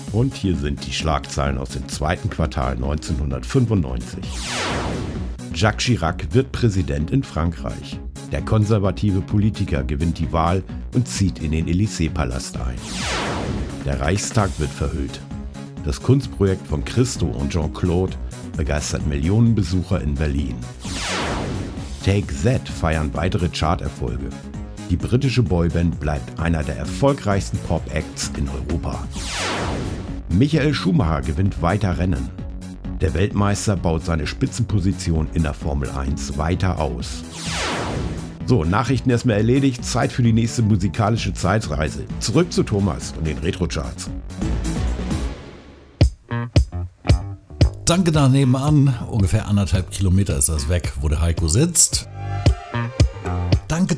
Und hier sind die Schlagzeilen aus dem zweiten Quartal 1995. Jacques Chirac wird Präsident in Frankreich. Der konservative Politiker gewinnt die Wahl und zieht in den Élysée-Palast ein. Der Reichstag wird verhüllt. Das Kunstprojekt von Christo und Jean-Claude begeistert Millionen Besucher in Berlin. Take That feiern weitere Charterfolge. Die britische Boyband bleibt einer der erfolgreichsten Pop-Acts in Europa. Michael Schumacher gewinnt weiter Rennen. Der Weltmeister baut seine Spitzenposition in der Formel 1 weiter aus. So, Nachrichten erstmal erledigt, Zeit für die nächste musikalische Zeitreise. Zurück zu Thomas und den Retro-Charts. Danke nach nebenan, ungefähr 1,5 Kilometer ist das weg, wo der Heiko sitzt. Danke.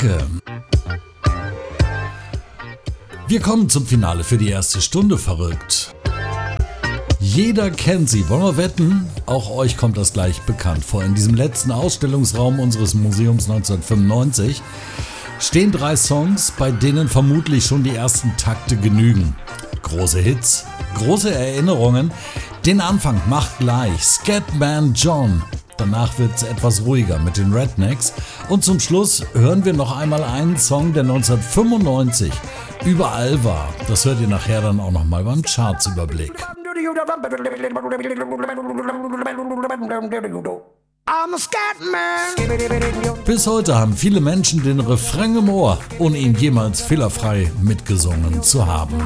Wir kommen zum Finale für die erste Stunde, verrückt. Jeder kennt sie, wollen wir wetten? Auch euch kommt das gleich bekannt vor. In diesem letzten Ausstellungsraum unseres Museums 1995 stehen 3 Songs, bei denen vermutlich schon die ersten Takte genügen. Große Hits, große Erinnerungen. Den Anfang macht gleich Scatman John. Danach wird es etwas ruhiger mit den Rednecks. Und zum Schluss hören wir noch einmal einen Song, der 1995 überall war. Das hört ihr nachher dann auch nochmal beim Chartsüberblick. Bis heute haben viele Menschen den Refrain im Ohr, ohne ihn jemals fehlerfrei mitgesungen zu haben.